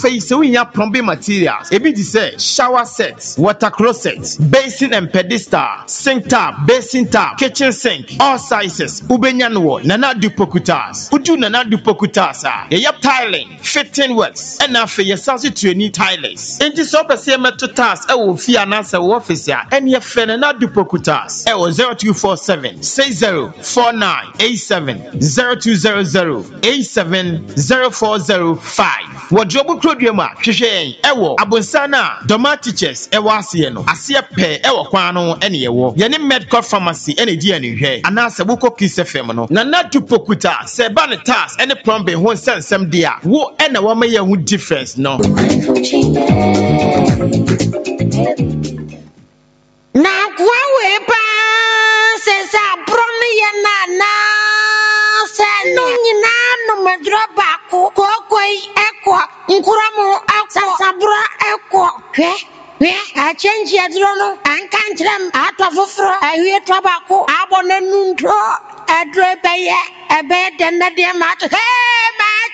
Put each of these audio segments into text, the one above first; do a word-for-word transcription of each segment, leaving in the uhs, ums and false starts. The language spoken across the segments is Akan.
afei se winya plumbing materials ebi di say shower sets, water closets, basin and pedestal, sink tap, basin tap, kitchen sink, all sizes. Ubenya no Nana Dupokutas. Udu Nana Dupokutas ah. Ye tiling, fitting works, and afei ye sansi training tilers. Enti so pese meto tas e wo fi anasa office ya and ye fe Nana Dupokutas. E wo zero two four seven six zero four nine eight seven zero two zero zero eight seven zero four zero five. Wardrobe Crodriuma, Hwehwe ewo abonsana Doma teachers ewo ase no ase pe ewo kwan no ene yewo ye ne medical pharmacy ene di ane hwe anase buko Kiss F M no na na Dupokuta se ba ne tas ene plumbing ho sensem dia wo ene wo ma ye hu difference no na kwa we pa se sa bron ye na na se no nyina no medro ba ko koi ekwo nkuramu akwo sabra ekwo hwe hwe a change yadro no anka ntrem atwa foforo ahwe tobako abonanu ntro adre beye ebe denade ma to hey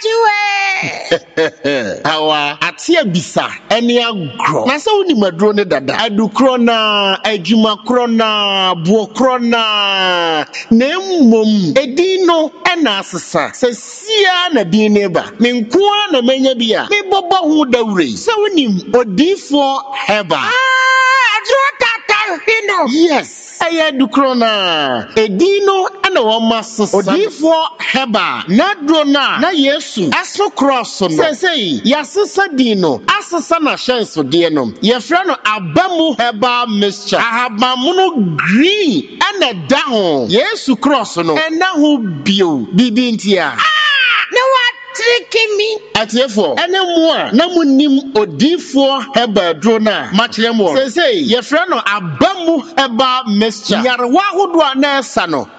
machiwe awa atia bisa eni agro na se woni madro ne dada adukro na adwuma kro na buo kro na na mmom edino ena asesa se sia na bi ne ba me nkoa na manya bia me bobo hu dawre se woni odifo heba ah adro tata hino yes aya dukrona edino ana wo masesa odifo heba na drona na yesu aso cross no sesei yasesa dino asesa na shenso de no ye fra no abamu heba mixture ahabamu no green ana da ho yesu cross no ena ho bio bibi ntia ah no what tricking me atiefo ene mu a na munim odifo heba drona machle mo sesei ye fra no abamu heba mixture yarwa hodo na esa no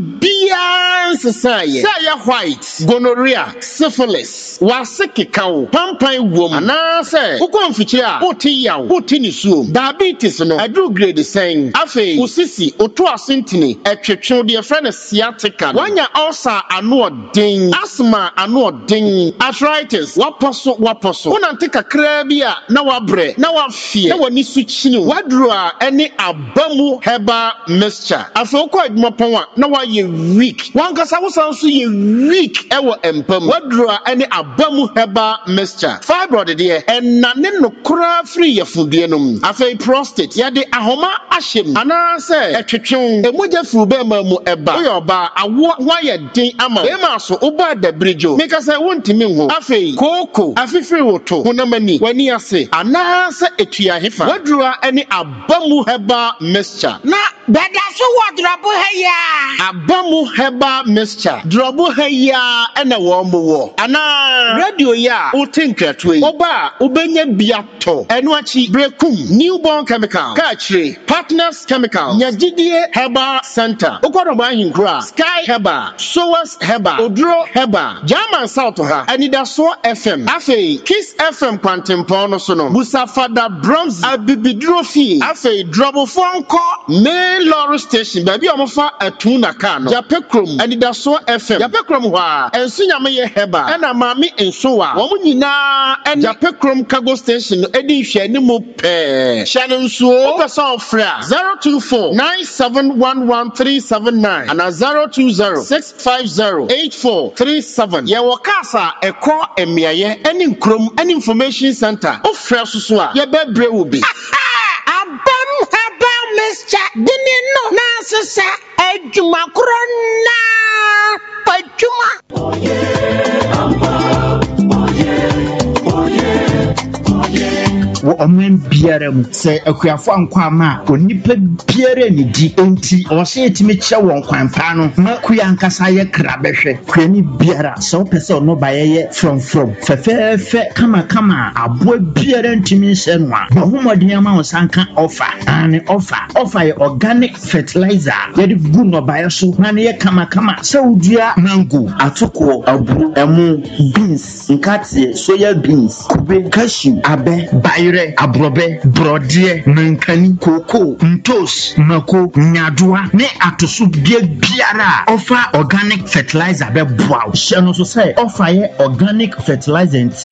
bibia nsesaye say white gonorrhea syphilis wasekikawo pampan wom ana say ukonfichi a oti yawo oti ni suo diabetes no adu grade sen afei usisi oto asentini etwetwe de friend sciatica wanya ulcer ano den asthma ano den arthritis waposo waposo unante kakra bi a na wabre na wafie na wani suchini wadru a ene abamu heba mixture afei ukọ adwumapon a na waye weak wankasa wosanso ye weak ewo empam wadru a ene abamu heba mixture fibroid de enna ne no kura free yefudie nom afei prostate ya de ahoma ahyem ana se etwetwe emoja fu be ma mu eba oyoba awo waye den ama e ma so oba da bridge make say wontimi ho afei koko afifiri woto honamani wani ase ana se etua hefa wadru a ene abamu heba mixture na beda so wodrobo heya abamu heba mixture drobo heya ene wo mo ana radio ya utinkatwe oba ubenya biato enu achi brekum newborn chemical kachire partners chemical nyagidie heba center okodo ba hinkura sky heba sowas heba odro heba German south ha anidaso fm afei kiss fm kwantempo no so no busafada bronze abibidrofi afei drobo fonko main lorry station baby omofa atuna ka no japekrom anidaso fm japekrom ho a ensunyame ye heba ena mami ensowa wo nyina en japekrom cargo station edi hwe ni mu pe hye nsuo person fra zero two four nine seven one one three seven nine and zero two zero six five zero eight four three seven ye wo kasa eko emiaye eni nkrom eni information center o fra susu a ye bebre wo bi abam haba mixture dini no na sesa adwuma krona adwuma oye amba oye oye wo omen biara mu se akuafo ankwa ma onipa biara ni di enti o se etime kye won kwanpa no ma kuya nkasa ye kra behwe kwani biara so pese ono ba ye from from fefefe kama kama abo biara ntimi hye no a homodin ama osanka offer and offer offer ye organic fertilizer ye di gu no ba ye so na ye kama kama se udua mango atoko aburu emu beans nkate soya beans kube cashew abe bayre abrobe brodie nankani koko ntos mako nyadoa ne atoso bia biara offer organic fertilizer be boa hye no so say offer ye organic fertilizer